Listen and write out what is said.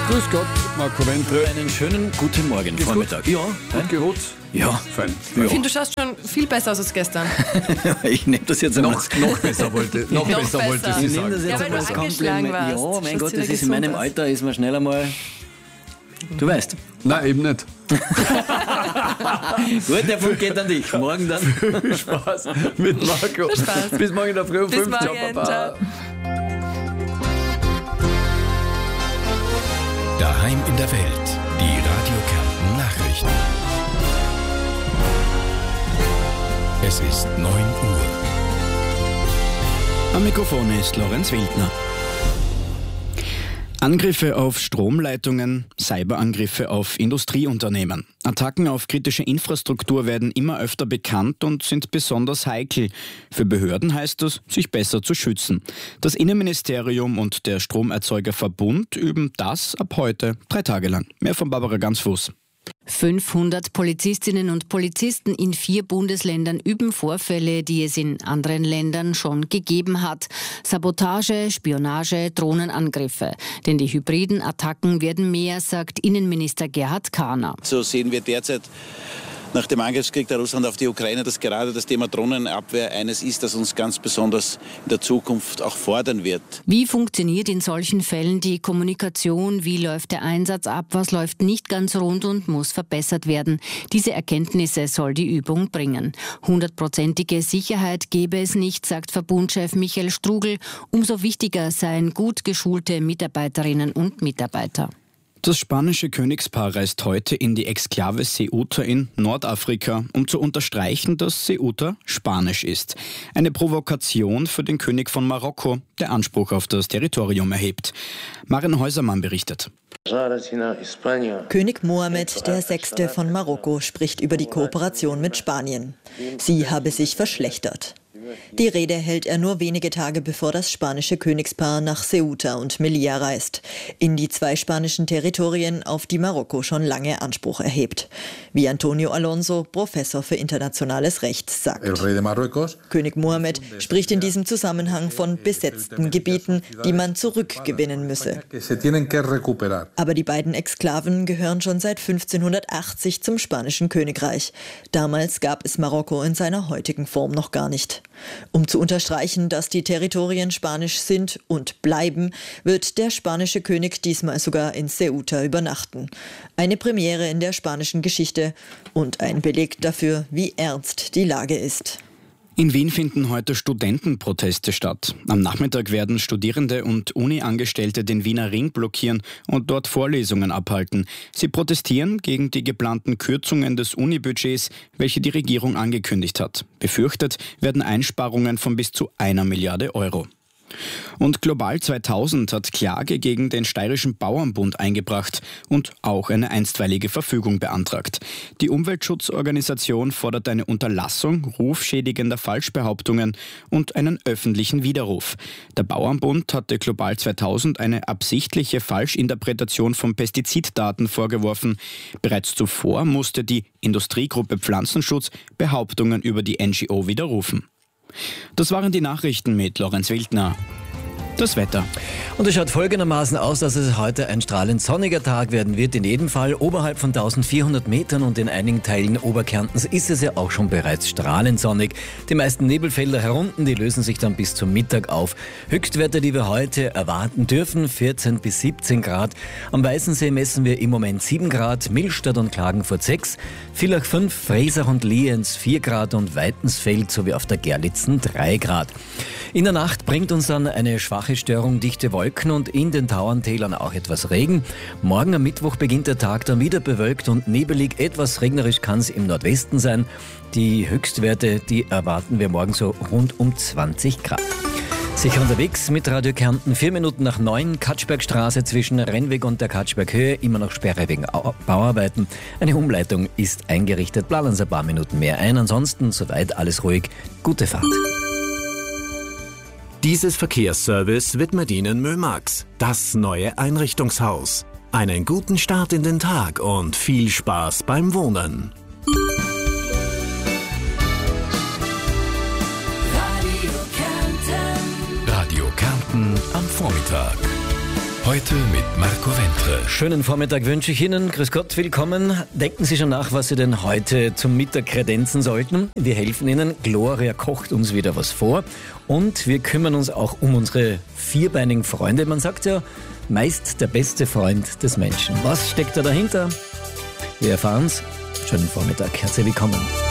Grüß Gott, Marco Wentre. Einen schönen guten Morgen, Vormittag. Ja, gut geruht? Ja. Fein. Ich finde, du schaust schon viel besser aus als gestern. Ich nehme das jetzt einmal. Noch besser wollte sie Ich nehme sagen. das jetzt Ja, weil einmal du als angeschlagen Kompliment. warst. Ja, mein Schaust Gott, wieder das ist in gesund meinem aus. Alter, ist man schnell einmal. Du weißt. Nein, eben nicht. Gut, der Punkt geht an dich. Morgen dann. Viel Spaß mit Marco. Viel Spaß. Bis morgen in der Früh um Bis 5. Ciao, morgen. Baba. Ciao. Daheim in der Welt. Die Radio Kärnten Nachrichten. Es ist 9 Uhr. Am Mikrofon ist Lorenz Wildner. Angriffe auf Stromleitungen, Cyberangriffe auf Industrieunternehmen. Attacken auf kritische Infrastruktur werden immer öfter bekannt und sind besonders heikel. Für Behörden heißt das, sich besser zu schützen. Das Innenministerium und der Stromerzeugerverbund üben das ab heute 3 Tage lang. Mehr von Barbara Gansfuß. 500 Polizistinnen und Polizisten in 4 Bundesländern üben Vorfälle, die es in anderen Ländern schon gegeben hat. Sabotage, Spionage, Drohnenangriffe. Denn die hybriden Attacken werden mehr, sagt Innenminister Gerhard Kahner. So sehen wir derzeit nach dem Angriffskrieg der Russland auf die Ukraine, dass gerade das Thema Drohnenabwehr eines ist, das uns ganz besonders in der Zukunft auch fordern wird. Wie funktioniert in solchen Fällen die Kommunikation? Wie läuft der Einsatz ab? Was läuft nicht ganz rund und muss verbessert werden? Diese Erkenntnisse soll die Übung bringen. 100%ige Sicherheit gebe es nicht, sagt Verbundchef Michael Strugel. Umso wichtiger seien gut geschulte Mitarbeiterinnen und Mitarbeiter. Das spanische Königspaar reist heute in die Exklave Ceuta in Nordafrika, um zu unterstreichen, dass Ceuta spanisch ist. Eine Provokation für den König von Marokko, der Anspruch auf das Territorium erhebt. Maren Häusermann berichtet. König Mohammed VI. Von Marokko spricht über die Kooperation mit Spanien. Sie habe sich verschlechtert. Die Rede hält er nur wenige Tage bevor das spanische Königspaar nach Ceuta und Melilla reist, in die 2 spanischen Territorien, auf die Marokko schon lange Anspruch erhebt. Wie Antonio Alonso, Professor für internationales Recht, sagt. König Mohammed spricht in diesem Zusammenhang von besetzten Gebieten, die man zurückgewinnen müsse. Aber die beiden Exklaven gehören schon seit 1580 zum spanischen Königreich. Damals gab es Marokko in seiner heutigen Form noch gar nicht. Um zu unterstreichen, dass die Territorien spanisch sind und bleiben, wird der spanische König diesmal sogar in Ceuta übernachten. Eine Premiere in der spanischen Geschichte und ein Beleg dafür, wie ernst die Lage ist. In Wien finden heute Studentenproteste statt. Am Nachmittag werden Studierende und Uni-Angestellte den Wiener Ring blockieren und dort Vorlesungen abhalten. Sie protestieren gegen die geplanten Kürzungen des Uni-Budgets, welche die Regierung angekündigt hat. Befürchtet werden Einsparungen von bis zu 1 Milliarde Euro. Und Global 2000 hat Klage gegen den Steirischen Bauernbund eingebracht und auch eine einstweilige Verfügung beantragt. Die Umweltschutzorganisation fordert eine Unterlassung rufschädigender Falschbehauptungen und einen öffentlichen Widerruf. Der Bauernbund hatte Global 2000 eine absichtliche Falschinterpretation von Pestiziddaten vorgeworfen. Bereits zuvor musste die Industriegruppe Pflanzenschutz Behauptungen über die NGO widerrufen. Das waren die Nachrichten mit Lorenz Wildner. Das Wetter. Und es schaut folgendermaßen aus, dass es heute ein strahlend sonniger Tag werden wird. In jedem Fall oberhalb von 1400 Metern und in einigen Teilen Oberkärntens ist es ja auch schon bereits strahlend sonnig. Die meisten Nebelfelder herunten, die lösen sich dann bis zum Mittag auf. Höchstwerte, die wir heute erwarten dürfen, 14 bis 17 Grad. Am Weißensee messen wir im Moment 7 Grad, Millstatt und Klagenfurt 6, Villach 5, Fräsach und Lienz 4 Grad und Weitensfeld sowie auf der Gerlitzen 3 Grad. In der Nacht bringt uns dann eine schwache Störung dichte Wolken und in den Tauerntälern auch etwas Regen. Morgen am Mittwoch beginnt der Tag dann wieder bewölkt und nebelig. Etwas regnerisch kann es im Nordwesten sein. Die Höchstwerte, die erwarten wir morgen so rund um 20 Grad. Sicher unterwegs mit Radio Kärnten, 4 Minuten nach 9, Katschbergstraße zwischen Rennweg und der Katschberghöhe, immer noch Sperre wegen Bauarbeiten. Eine Umleitung ist eingerichtet, planen Sie ein paar Minuten mehr ein. Ansonsten soweit alles ruhig, gute Fahrt. Dieses Verkehrsservice widmet Ihnen Mömax, das neue Einrichtungshaus. Einen guten Start in den Tag und viel Spaß beim Wohnen. Radio Kärnten am Vormittag. Heute mit Marco Wentre. Schönen Vormittag wünsche ich Ihnen. Grüß Gott, willkommen. Denken Sie schon nach, was Sie denn heute zum Mittag kredenzen sollten. Wir helfen Ihnen. Gloria kocht uns wieder was vor. Und wir kümmern uns auch um unsere vierbeinigen Freunde. Man sagt ja, meist der beste Freund des Menschen. Was steckt da dahinter? Wir erfahren's. Schönen Vormittag. Herzlich willkommen.